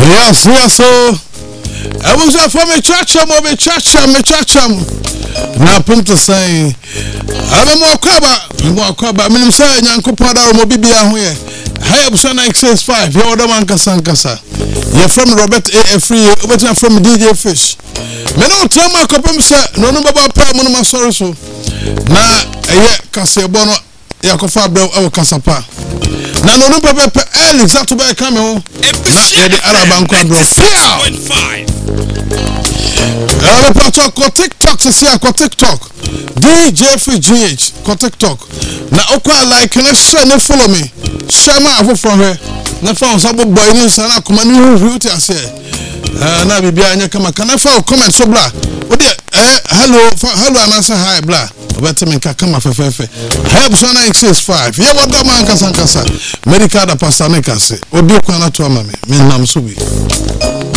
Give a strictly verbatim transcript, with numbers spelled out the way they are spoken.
Yes, yes, so I was a for me church, I'm over church, I'm a church. Now, pump to say, I'm a more cover, more cover. I mean, saying, Uncle Pada, Mobibia here. I have Sana X S five, you're the man Casancasa. You're from Robert A. Free, but you're from D J Fish. Men don't tell my copum, sir, no number about Paramon, sorry, so. Now, a year, Cassabono, Yakofa, our Casapa. Now, no number of Alex, that's to buy a camel. The Araban Quadro. I'm a talk or TikTok to see a TikTok. D J Free G H, TikTok. Now, Okwa like, can I share no follow me? Share my from her. Na found some boy news and I come and you I say. Na be behind come can I follow comment so blah. What eh hello hello and answer hi blah. Better me come for fefe. Help Sana X S five. Yeah what man kasa kasa. Medical da pastor make us. Obi kwa na to ama me. Me nam so bi.